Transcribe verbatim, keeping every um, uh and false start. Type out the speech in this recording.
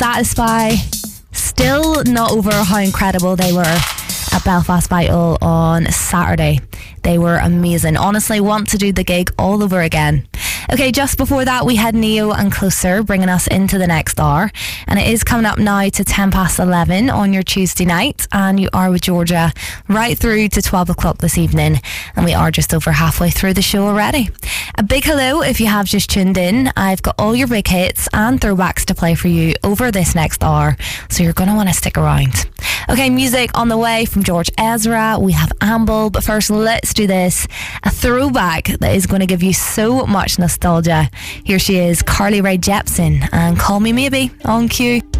Satisfy. Still not over how incredible they were at Belfast Vital on Saturday. They were amazing. Honestly, want to do the gig all over again. Okay, just before that, we had Neo and Closer bringing us into the next hour. And it is coming up now to ten past eleven on your Tuesday night. And you are with Georgia right through to twelve o'clock this evening. And we are just over halfway through the show already. A big hello if you have just tuned in. I've got all your big hits and throwbacks to play for you over this next hour. So you're going to want to stick around. Okay, music on the way from George Ezra. We have Amble. But first, let's do this. A throwback that is going to give you so much nostalgia. Here she is, Carly Rae Jepsen, and Call Me Maybe on Q.